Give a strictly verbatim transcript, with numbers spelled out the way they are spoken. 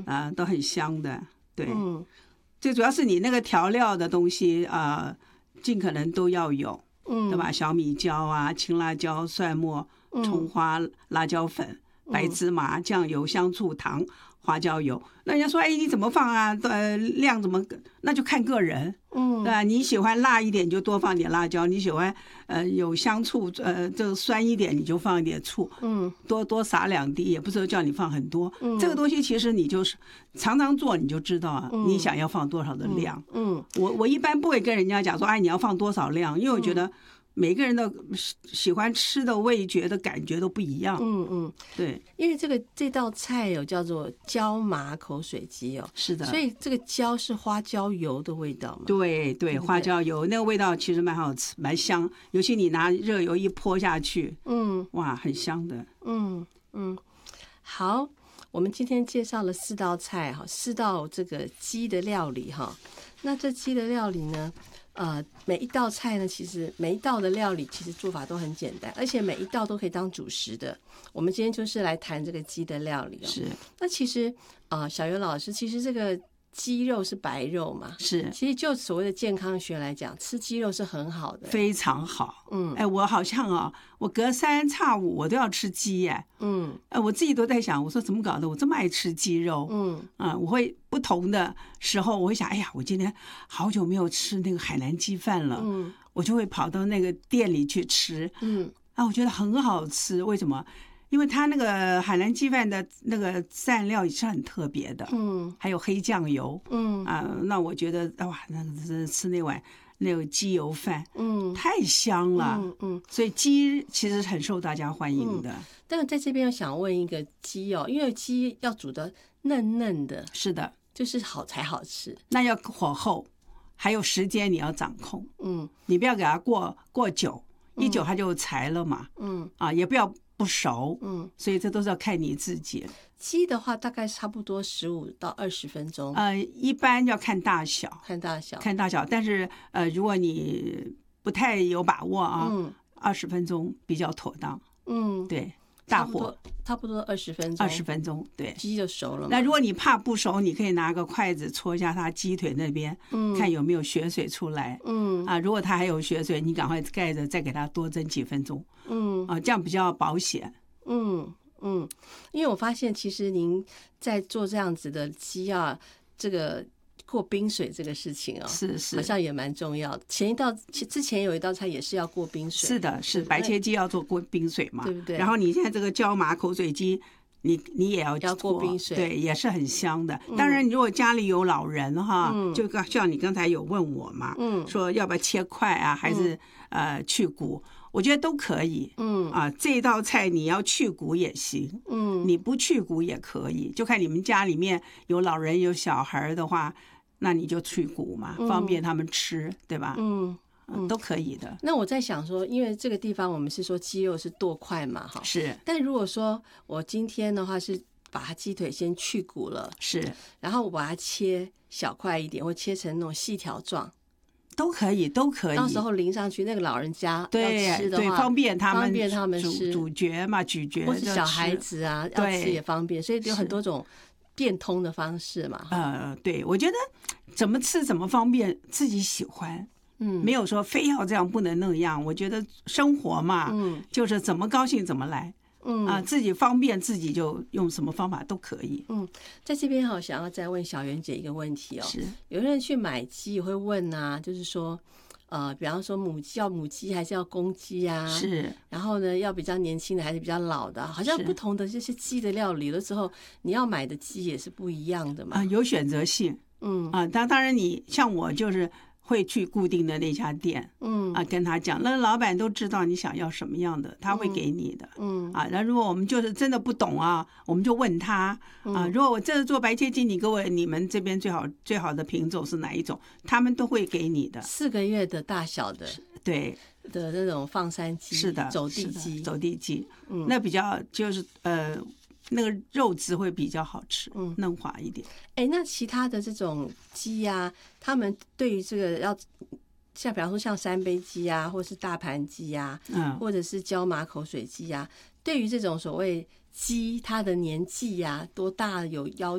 嗯啊、都很香的。对， 嗯最主要是你那个调料的东西啊、呃尽可能都要有， 嗯， 对吧？小米椒啊、青辣椒、蒜末、葱花、辣椒粉、白芝麻、酱油、香醋、糖、花椒油。那人家说，哎，你怎么放啊？呃，量怎么？那就看个人， 嗯， 对吧？你喜欢辣一点，你就多放点辣椒；你喜欢呃有香醋，呃，这个酸一点，你就放一点醋。 嗯， 多多撒两滴，也不是说叫你放很多。 嗯， 这个东西其实你就是常常做，你就知道啊，你想要放多少的量。 嗯， 我我一般不会跟人家讲说，哎，你要放多少量，因为我觉得每个人的喜欢吃的味觉的感觉都不一样。 嗯嗯， 对， 因为这个这道菜有叫做椒麻口水鸡哦， 是的。 所以这个椒是花椒油的味道嘛？ 对对，花椒油那个味道其实蛮好吃，蛮香，尤其你拿热油一泼下去， 嗯， 哇，很香的。 嗯嗯，好，我们今天介绍了四道菜哈，四道这个鸡的料理哈。那这鸡的料理呢，呃，每一道菜呢，其实每一道的料理其实做法都很简单，而且每一道都可以当主食的。我们今天就是来谈这个鸡的料理哦。 是。 那其实啊、呃，小游老师，其实这个鸡肉是白肉嘛？ 是。 其实就所谓的健康学来讲，吃鸡肉是很好的， 非常好。 嗯， 哎，我好像啊，我隔三差五我都要吃鸡耶。 嗯， 哎，我自己都在想，我说怎么搞的，我这么爱吃鸡肉。 嗯， 啊，我会不同的时候，我会想，哎呀，我今天好久没有吃那个海南鸡饭了， 嗯， 我就会跑到那个店里去吃。 嗯， 啊，我觉得很好吃，为什么？因为它那个海南鸡饭的那个蘸料也是很特别的， 嗯， 还有黑酱油， 嗯啊，那我觉得哇，那个是吃那碗那个鸡油饭， 嗯， 太香了， 嗯嗯， 所以鸡其实很受大家欢迎的。 嗯、但是在这边，我想问一个鸡哦，因为鸡要煮的嫩嫩的， 是的， 就是好才好吃， 那要火候，还有时间你要掌控， 嗯， 你不要给它过过久，一久它就柴了嘛， 嗯啊，也不要不熟， 嗯， 所以这都是要看你自己。 鸡的话大概差不多十五到二十分钟， 呃，一般要看大小， 看大小， 看大小。但是呃，如果你不太有把握啊， 嗯， 二十分钟比较妥当。 嗯， 对，大火差不多二十分钟， 二十分钟，对， 鸡就熟了嘛。 那如果你怕不熟，你可以拿个筷子戳一下它鸡腿那边， 嗯， 看有没有血水出来。 嗯啊，如果它还有血水，你赶快盖着，再给它多蒸几分钟。 嗯啊，这样比较保险。 嗯嗯，因为我发现其实您在做这样子的鸡啊，这个过冰水这个事情哦， 是是， 好像也蛮重要的。前一道之前有一道菜也是要过冰水， 是的，是白切鸡要做过冰水嘛， 对不对？ 然后你现在这个椒麻口水鸡，你你也要要过冰水， 对，也是很香的。当然，如果家里有老人哈， 嗯、 就像你刚才有问我嘛， 嗯， 说要不要切块啊，还是、嗯、呃去骨？我觉得都可以， 嗯啊，这道菜你要去骨也行， 嗯， 你不去骨也可以，就看你们家里面有老人有小孩的话，那你就去骨嘛， 嗯、 方便他们吃，对吧？ 嗯。 嗯，都可以的。 那我在想说，因为这个地方我们是说鸡肉是剁块嘛，哈， 是。 但如果说我今天的话是把它鸡腿先去骨了， 是， 然后我把它切小块一点，或切成那种细条状。 都可以，都可以。 到时候淋上去，那个老人家对要吃的话， 对，方便他们， 方便他们吃主角嘛，咀嚼， 或是小孩子啊，要吃也方便，所以有很多种变通的方式嘛。 呃，对，我觉得怎么吃怎么方便，自己喜欢， 嗯， 没有说非要这样不能那样。我觉得生活嘛， 嗯， 就是怎么高兴怎么来。 嗯啊，自己方便自己就用什么方法都可以。 嗯，在这边哈，想要再问小圆姐一个问题哦。 是， 有人去买鸡也会问啊，就是说，呃，比方说母鸡要母鸡还是要公鸡啊？ 是。 然后呢，要比较年轻的还是比较老的？好像不同的这些鸡的料理，有的时候你要买的鸡也是不一样的嘛。 啊，有选择性。 嗯啊，当当然你像我就是会去固定的那家店， 嗯啊，跟他讲，那老板都知道你想要什么样的，他会给你的， 嗯啊，那如果我们就是真的不懂啊，我们就问他啊，如果我这做白切鸡，你给我你们这边最好最好的品种是哪一种，他们都会给你的。 四个月的大小的， 对的那种放山鸡， 是的， 走地鸡， 走地鸡， 嗯， 那比较就是呃。那个肉质会比较好吃， 嗯， 嫩滑一点。 哎，那其他的这种鸡啊，他们对于这个要像比方说像三杯鸡啊，或是大盘鸡啊， 嗯， 或者是椒麻口水鸡啊，对于这种所谓鸡它的年纪啊多大有要